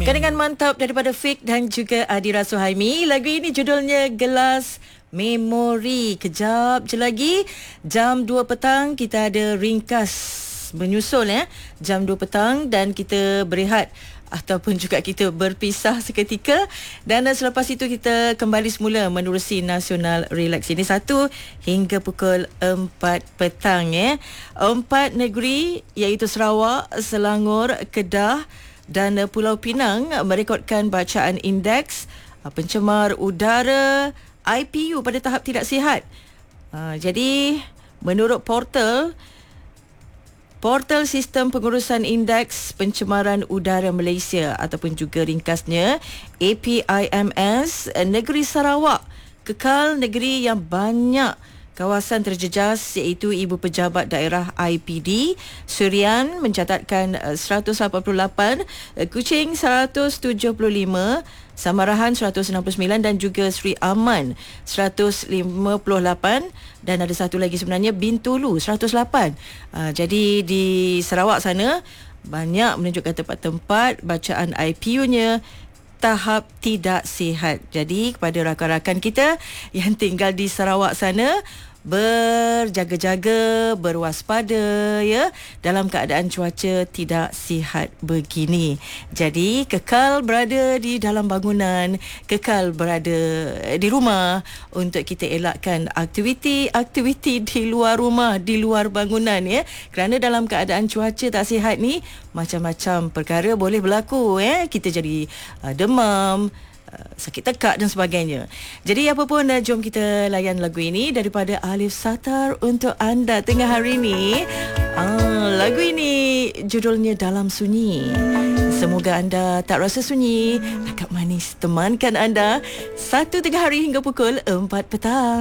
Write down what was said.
Kenangan mantap daripada Fik dan juga Adira Suhaimi. Lagu ini judulnya Gelas Memori. Kejap je lagi jam 2 petang kita ada ringkas menyusul jam 2 petang dan kita berehat ataupun juga kita berpisah seketika, dan selepas itu kita kembali semula menerusi Nasional Relax ini 1 hingga pukul 4 petang. 4 negeri iaitu Sarawak, Selangor, Kedah dan Pulau Pinang merekodkan bacaan indeks pencemar udara IPU pada tahap tidak sihat. Jadi menurut portal Sistem Pengurusan Indeks Pencemaran Udara Malaysia ataupun juga ringkasnya APIMS, negeri Sarawak kekal negeri yang banyak kawasan terjejas iaitu Ibu Pejabat Daerah IPD. Suria mencatatkan 188, Kuching 175, Samarahan 169 dan juga Sri Aman 158, dan ada satu lagi sebenarnya Bintulu 108. Jadi di Sarawak sana banyak menunjukkan tempat-tempat bacaan IPU-nya tahap tidak sihat. Jadi kepada rakan-rakan kita yang tinggal di Sarawak sana, berjaga-jaga, berwaspada dalam keadaan cuaca tidak sihat begini. Jadi kekal berada di dalam bangunan, kekal berada di rumah untuk kita elakkan aktiviti di luar rumah, di luar bangunan kerana dalam keadaan cuaca tak sihat ni macam-macam perkara boleh berlaku. Kita jadi demam, sakit tekak dan sebagainya. Jadi apa pun, jom kita layan lagu ini daripada Alif Satar untuk anda tengah hari ini. Lagu ini judulnya Dalam Sunyi. Semoga anda tak rasa sunyi. Akak manis temankan anda 1 tengah hari hingga pukul 4 petang.